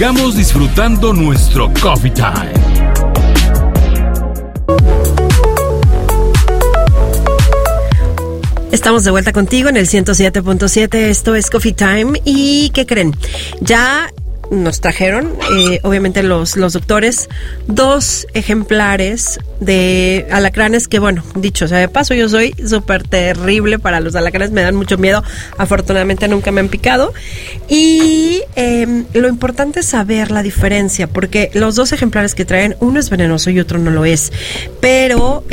sigamos disfrutando nuestro Coffee Time. Estamos de vuelta contigo en el 107.7, esto es Coffee Time. ¿Y qué creen? Ya nos trajeron, obviamente los doctores, 2 ejemplares de alacranes que, bueno, dicho sea de paso, yo soy súper terrible para los alacranes, me dan mucho miedo, afortunadamente nunca me han picado. Y lo importante es saber la diferencia, porque los 2 ejemplares que traen, uno es venenoso y otro no lo es, pero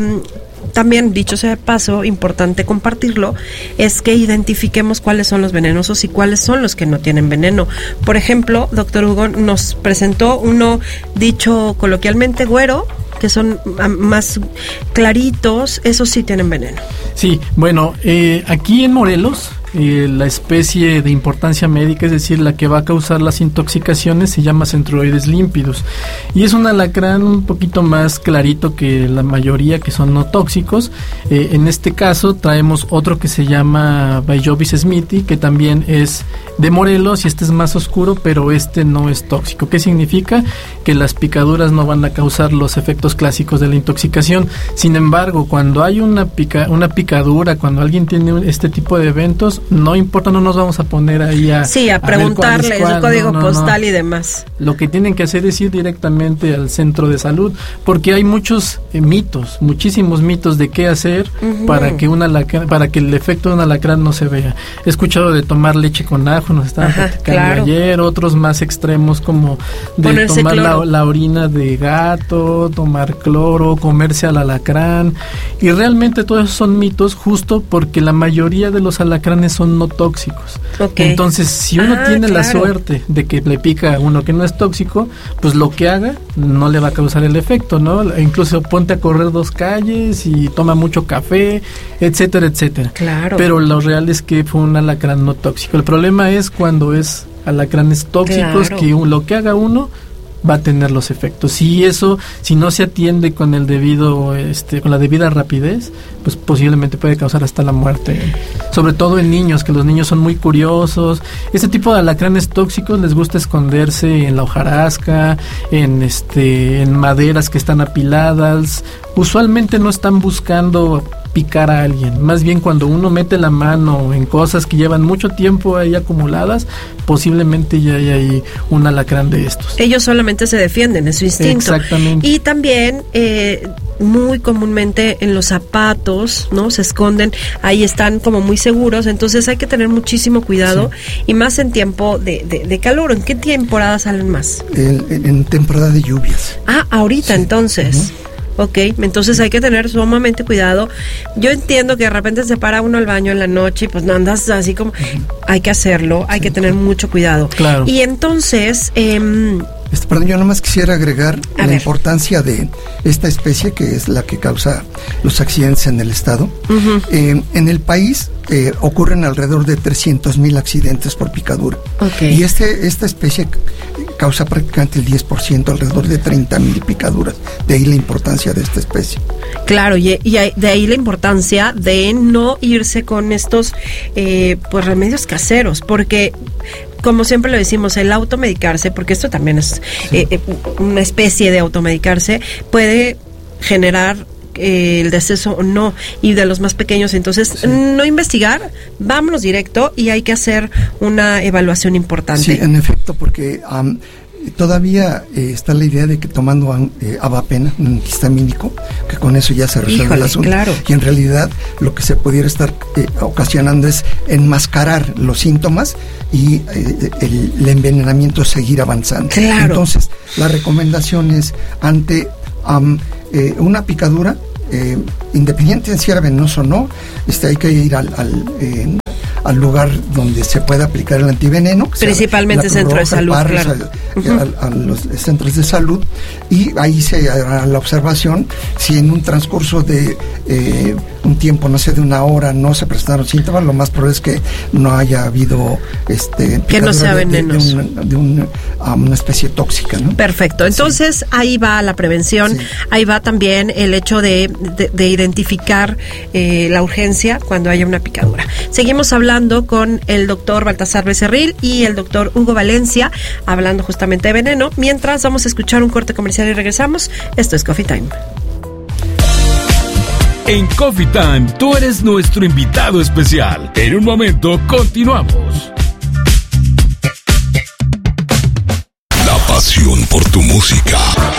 también, dicho sea de paso, importante compartirlo, es que identifiquemos cuáles son los venenosos y cuáles son los que no tienen veneno. Por ejemplo, doctor Hugo nos presentó uno, dicho coloquialmente, güero, que son más claritos, esos sí tienen veneno. Sí, bueno, aquí en Morelos, la especie de importancia médica, es decir, la que va a causar las intoxicaciones, se llama Centroides límpidos, y es un alacrán un poquito más clarito que la mayoría que son no tóxicos. En este caso traemos otro que se llama Baijovis smithi, que también es de Morelos, y este es más oscuro, pero este no es tóxico. ¿Qué significa? Que las picaduras no van a causar los efectos clásicos de la intoxicación. Sin embargo, cuando hay una picadura, cuando alguien tiene este tipo de eventos, no importa, no nos vamos a poner ahí a preguntarle su código postal y demás. Lo que tienen que hacer es ir directamente al centro de salud, porque hay muchos mitos, muchísimos mitos de qué hacer para que el efecto de un alacrán no se vea. He escuchado de tomar leche con ajo, nos estaban platicando ayer, otros más extremos como de ponerse tomar la orina de gato, tomar cloro, comerse al alacrán, y realmente todos esos son mitos, justo porque la mayoría de los alacranes son no tóxicos. Entonces, si uno tiene la suerte de que le pica a uno que no es tóxico, pues lo que haga no le va a causar el efecto, ¿no? Incluso ponte a correr 2 calles y toma mucho café, etcétera, etcétera. Claro. Pero lo real es que fue un alacrán no tóxico. El problema es cuando es alacranes tóxicos, que lo que haga uno va a tener los efectos. Si no se atiende con el debido, con la debida rapidez, pues posiblemente puede causar hasta la muerte. Sobre todo en niños, que los niños son muy curiosos. Este tipo de alacranes tóxicos les gusta esconderse en la hojarasca, en maderas que están apiladas. Usualmente no están buscando picar a alguien, más bien cuando uno mete la mano en cosas que llevan mucho tiempo ahí acumuladas, posiblemente ya hay ahí un alacrán de estos. Ellos solamente se defienden, es su instinto. Exactamente. Y también muy comúnmente en los zapatos, ¿no? Se esconden, ahí están como muy seguros, entonces hay que tener muchísimo cuidado, y más en tiempo de calor. ¿En qué temporada salen más? En temporada de lluvias. Ahorita entonces. Ok, entonces hay que tener sumamente cuidado. Yo entiendo que de repente se para uno al baño en la noche y pues no andas así como... Hay que hacerlo, hay que tener mucho cuidado. Claro. Y entonces... Perdón, yo nomás quisiera agregar la importancia de esta especie, que es la que causa los accidentes en el estado. En el país ocurren alrededor de 300,000 accidentes por picadura. Y esta especie causa prácticamente el 10%, alrededor de 30,000 picaduras. De ahí la importancia de esta especie. Claro, y de ahí la importancia de no irse con estos pues remedios caseros, porque como siempre lo decimos, el automedicarse, porque esto también es una especie de automedicarse, puede generar el deceso o no, y de los más pequeños. Entonces, no investigar, vámonos directo, y hay que hacer una evaluación importante. Sí, en efecto, porque todavía está la idea de que tomando avapena, un antihistamínico, que con eso ya se resuelve el asunto. Claro. Y en realidad lo que se pudiera estar ocasionando es enmascarar los síntomas y el envenenamiento seguir avanzando. Claro. Entonces, la recomendación es ante una picadura, independiente de si era venenoso o no, hay que ir al lugar donde se pueda aplicar el antiveneno, principalmente centro de salud, claro. A los centros de salud, y ahí se hará la observación. Si en un transcurso de un tiempo, no sé, de 1 hora, no se presentaron síntomas, lo más probable es que no haya habido que no sea veneno de una especie tóxica, ¿no? Perfecto. Entonces ahí va la prevención, ahí va también el hecho de identificar la urgencia cuando haya una picadura. Seguimos hablando platicando con el doctor Baltasar Becerril y el doctor Hugo Valencia, hablando justamente de veneno. Mientras vamos a escuchar un corte comercial y regresamos. Esto es Coffee Time. En Coffee Time, tú eres nuestro invitado especial. En un momento, continuamos. La pasión por tu música.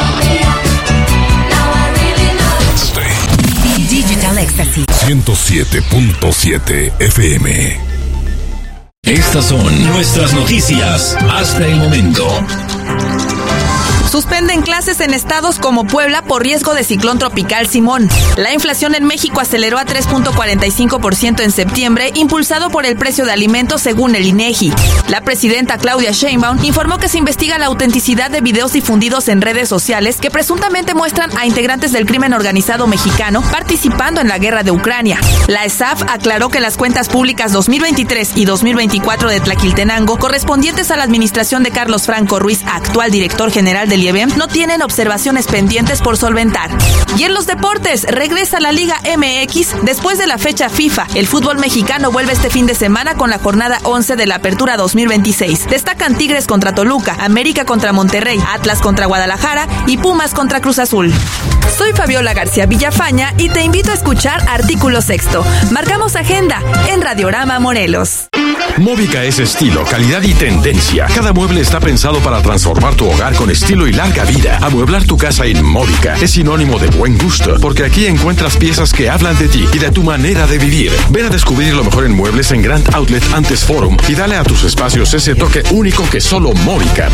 Digital Ecstasy 107.7 FM. Estas son nuestras noticias hasta el momento. Suspenden clases en estados como Puebla por riesgo de ciclón tropical Simón. La inflación en México aceleró a 3.45% en septiembre, impulsado por el precio de alimentos según el INEGI. La presidenta Claudia Sheinbaum informó que se investiga la autenticidad de videos difundidos en redes sociales que presuntamente muestran a integrantes del crimen organizado mexicano participando en la guerra de Ucrania. La ESAF aclaró que las cuentas públicas 2023 y 2024 de Tlaquiltenango, correspondientes a la administración de Carlos Franco Ruiz, actual director general del IEBM, no tienen observaciones pendientes por solventar. Y en los deportes, regresa la Liga MX después de la fecha FIFA. El fútbol mexicano vuelve este fin de semana con la jornada 11 de la Apertura 2026. Destacan Tigres contra Toluca, América contra Monterrey, Atlas contra Guadalajara y Pumas contra Cruz Azul. Soy Fabiola García Villafaña y te invito a escuchar Artículo Sexto. Marcamos agenda en Radiorama Morelos. Móvica es estilo, calidad y tendencia. Cada mueble está pensado para transformar tu hogar con estilo y larga vida. Amueblar tu casa en Móvica es sinónimo de buen gusto, porque aquí encuentras piezas que hablan de ti y de tu manera de vivir. Ven a descubrir lo mejor en muebles en Grand Outlet Antes Forum y dale a tus espacios ese toque único que solo Móvica